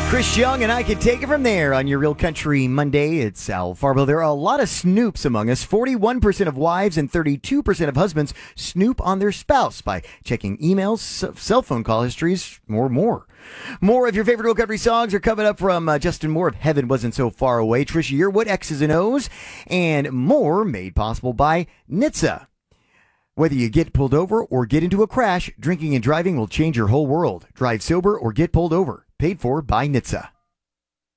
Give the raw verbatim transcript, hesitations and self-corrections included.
Chris Young and I can take it from there on your Real Country Monday. It's Al Farbo. There are a lot of snoops among us. forty-one percent of wives and thirty-two percent of husbands snoop on their spouse by checking emails, cell phone call histories, or more. More of your favorite Real Country songs are coming up from uh, Justin Moore of Heaven Wasn't So Far Away, Trisha Yearwood, X's and O's, and more made possible by N H T S A. Whether you get pulled over or get into a crash, drinking and driving will change your whole world. Drive sober or get pulled over. Paid for by N H T S A.